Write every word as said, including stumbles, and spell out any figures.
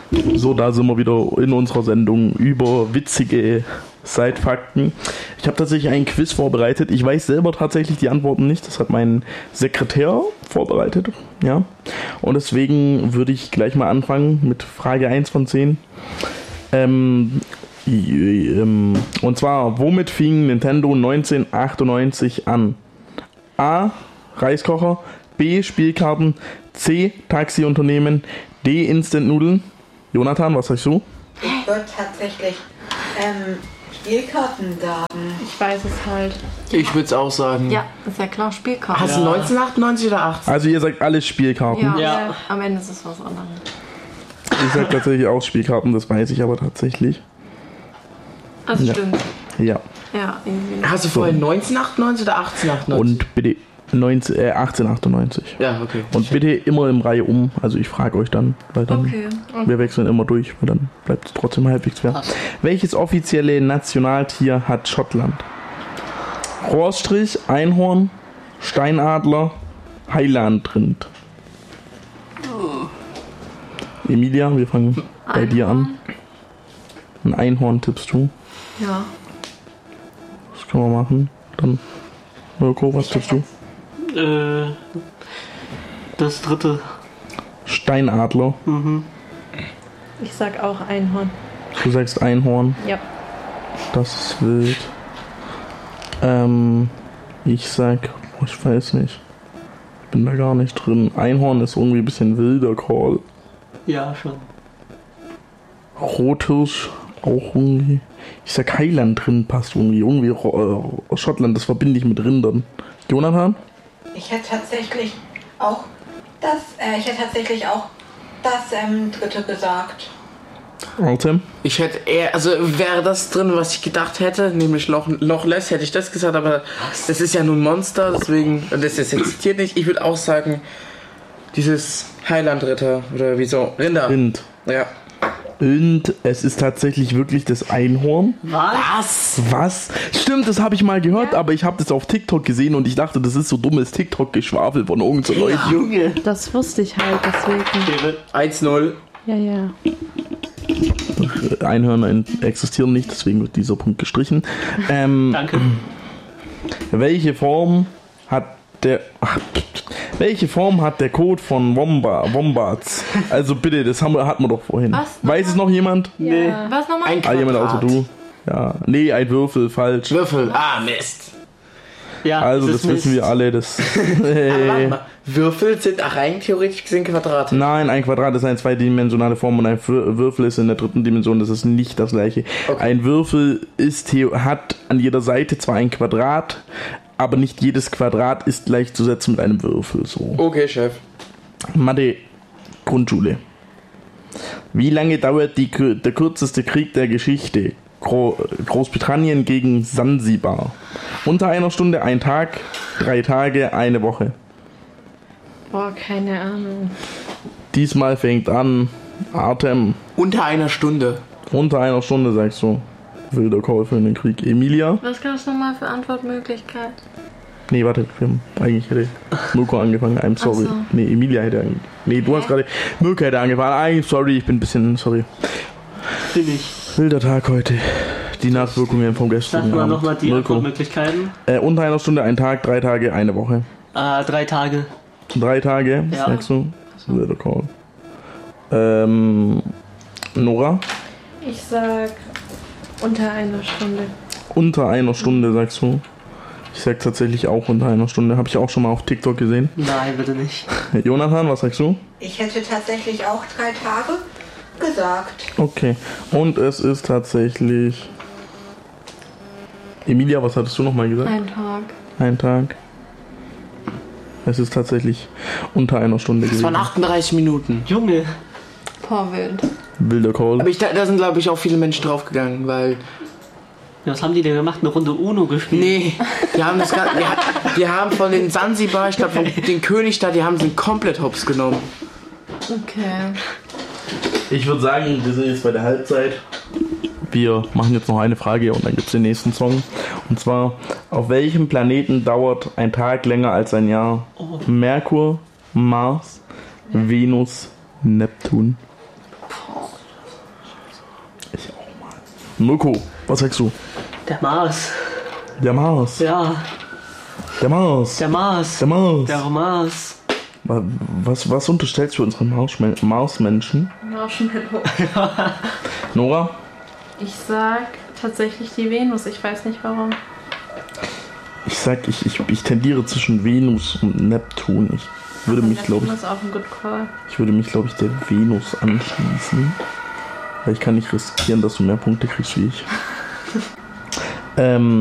So, da sind wir wieder in unserer Sendung über witzige Side-Fakten. Ich habe tatsächlich einen Quiz vorbereitet. Ich weiß selber tatsächlich die Antworten nicht. Das hat mein Sekretär vorbereitet. Ja. Und deswegen würde ich gleich mal anfangen mit Frage eins von zehn. Ähm, und zwar, womit fing Nintendo neunzehnhundertachtundneunzig an? A. Reiskocher, B. Spielkarten, C. Taxiunternehmen, D. Instant-Nudeln. Jonathan, was sagst du? Ich würde tatsächlich ähm, Spielkarten sagen. Ich weiß es halt. Ich würde es auch sagen. Ja, ist ja klar, Spielkarten. Hast du ja. neunzehnhundertachtundneunzig oder achtzehn? Also ihr sagt alles Spielkarten. Ja, Ja. ja. Am Ende ist es was anderes. Ich sag tatsächlich auch Spielkarten, das weiß ich aber tatsächlich. Das Ja. stimmt. Ja. Ja, irgendwie. Hast du vorhin neunzehnhundertachtundneunzig oder achtzehnhundertachtundneunzig? Und bitte neunzehn, äh, achtzehnhundertachtundneunzig. Ja, okay. Und bitte immer im Reihe um. Also ich frage euch dann, weil dann Okay. wir wechseln immer durch, weil dann bleibt es trotzdem halbwegs fair. Welches offizielle Nationaltier hat Schottland? Rohrstrich, Einhorn, Steinadler, Highlandrind. Emilia, wir fangen bei Einhorn. dir an. Ein Einhorn tippst du. Ja. Das können wir machen. Dann Mirko, was tippst du? Äh, das dritte. Steinadler. Mhm. Ich sag auch Einhorn. Du sagst Einhorn. Ja. Das ist wild. Ähm, ich sag, oh, ich weiß nicht. Ich bin da gar nicht drin. Einhorn ist irgendwie ein bisschen wilder Call. Ja, schon. Rothirsch auch irgendwie. Ich sag Highland drin passt irgendwie. Irgendwie äh, Schottland, das verbinde ich mit Rindern. Jonathan? Ich hätte tatsächlich auch das, äh, ich hätte tatsächlich auch das ähm, dritte gesagt. Artem? Ich hätte eher, also wäre das drin, was ich gedacht hätte, nämlich Loch, Loch Ness, hätte ich das gesagt, aber das ist ja nun ein Monster, deswegen, und das existiert nicht. Ich würde auch sagen, dieses Highland-Ritter, oder wieso? Rinder. Rind. Ja. Und es ist tatsächlich wirklich das Einhorn. Was? Was? Stimmt, das habe ich mal gehört, aber ich habe das auf TikTok gesehen und ich dachte, das ist so dummes TikTok-Geschwafel von irgendeinen Leuten. Junge. Das wusste ich halt, deswegen. eins null. Ja, ja. Einhörner existieren nicht, deswegen wird dieser Punkt gestrichen. Ähm, Danke. welche Form hat der... Ach, welche Form hat der Code von Womba, Wombats? Also bitte, das haben wir, hatten wir doch vorhin. Was? Weiß es noch jemand? Nee. Was nochmal? Ein Ah, jemand außer Quadrat. du? Ja. Nee, ein Würfel, falsch. Würfel. Ah, Mist. Ja, Also es das ist wissen Mist. wir alle. Das Aber warte mal. Würfel sind ach, rein theoretisch gesehen Quadrate. Nein, ein Quadrat ist eine zweidimensionale Form und ein Wür- Würfel ist in der dritten Dimension. Das ist nicht das gleiche. Okay. Ein Würfel ist, theo- hat an jeder Seite zwar ein Quadrat, aber nicht jedes Quadrat ist gleichzusetzen mit einem Würfel. So. Okay, Chef. Mathe, Grundschule. Wie lange dauert die, der kürzeste Krieg der Geschichte? Gro- Großbritannien gegen Sansibar. Unter einer Stunde, ein Tag, drei Tage, eine Woche. Boah, keine Ahnung. Diesmal fängt an Artem. Unter einer Stunde. Unter einer Stunde, sagst du. Wilder Call für den Krieg. Emilia? Was gab es nochmal für Antwortmöglichkeit? Nee, warte, wir haben, eigentlich hätte Mirko angefangen. I'm sorry. Ach so. Nee, Emilia hätte angefangen. Nee, du hast gerade. Mirko hätte angefangen. I'm sorry, ich bin ein bisschen sorry. Bin ich. Wilder Tag heute. Die Nachwirkungen vom Sag gestrigen mal Abend. nochmal die Mirko. Antwortmöglichkeiten. Äh, unter einer Stunde, ein Tag, drei Tage, eine Woche. Äh, drei Tage. Drei Tage, Ja. sagst du? Wilder Call. Ähm, Nora? Ich sag unter einer Stunde. Unter einer Stunde, sagst du? Ich sag tatsächlich auch unter einer Stunde. Habe ich auch schon mal auf TikTok gesehen. Nein, bitte nicht. Jonathan, was sagst du? Ich hätte tatsächlich auch drei Tage gesagt. Okay. Und es ist tatsächlich... Emilia, was hattest du nochmal gesagt? Ein Tag. Ein Tag. Es ist tatsächlich unter einer Stunde Das gewesen. waren achtunddreißig Minuten. Junge. Boah, wild. Wilder Call. Aber ich, da, da sind, glaube ich, auch viele Menschen draufgegangen, weil... Ja, was haben die denn gemacht? Eine Runde Uno gespielt? Nee, die haben das gar, die, ha- die haben von den Sansibar, ich glaube von den König da, die haben sie komplett hops genommen. Okay. Ich würde sagen, wir sind jetzt bei der Halbzeit. Wir machen jetzt noch eine Frage und dann gibt es den nächsten Song. Und zwar, auf welchem Planeten dauert ein Tag länger als ein Jahr? Merkur, Mars, Venus, Neptun. Mirko, was sagst du? Der Mars. Der Mars. Ja, Der Mars. der Mars. Der Mars. Der Mars. Was, was unterstellst du unseren Marsmen- Marsmenschen? Marshmallow. Nora? Ich sag tatsächlich die Venus. Ich weiß nicht warum. Ich sag, ich, ich, ich tendiere zwischen Venus und Neptun. Ich würde mich, glaube ich, Das ist auch ein good call. ich würde mich, glaube ich, der Venus anschließen. Weil ich kann nicht riskieren, dass du mehr Punkte kriegst wie ich. ähm,